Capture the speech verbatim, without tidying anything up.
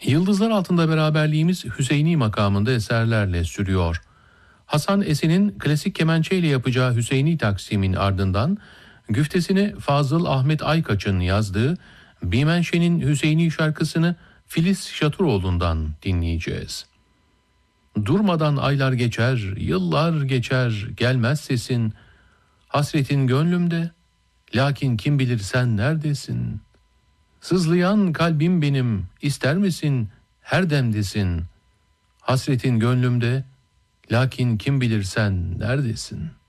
Yıldızlar altında beraberliğimiz Hüseyni makamında eserlerle sürüyor. Hasan Esen'in klasik kemençe ile yapacağı Hüseyni taksimin ardından güftesini Fazıl Ahmet Aykaç'ın yazdığı Bimenşe'nin Hüseyni şarkısını Filiz Şatıroğlu'ndan dinleyeceğiz. Durmadan aylar geçer, yıllar geçer, gelmez sesin, hasretin gönlümde, lakin kim bilir sen neredesin? Sızlayan kalbim benim, ister misin, her demdesin, hasretin gönlümde, lakin kim bilir sen neredesin?''